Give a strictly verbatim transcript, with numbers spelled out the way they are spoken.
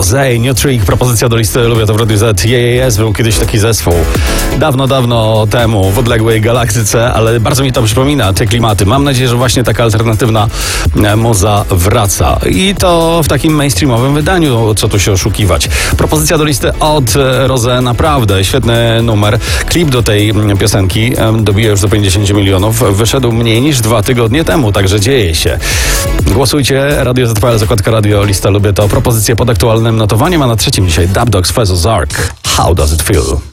Rosé, New Trick, propozycja do listy Lubię to w Radiu Z. J A S był kiedyś taki zespół. Dawno, dawno temu w odległej galaktyce, ale bardzo mi to przypomina te klimaty. Mam nadzieję, że właśnie taka alternatywna muza wraca. I to w takim mainstreamowym wydaniu, co tu się oszukiwać. Propozycja do listy od Rosé, naprawdę świetny numer. Klip do tej piosenki dobija już do pięćdziesiąt milionów. Wyszedł mniej niż dwa tygodnie temu, także dzieje się. Głosujcie, Radio Z P L, zakładka Radio, lista Lubię to. Propozycje pod aktualnym notowaniem, a na trzecim dzisiaj Dub Dogs, Fez Ozark. How does it feel?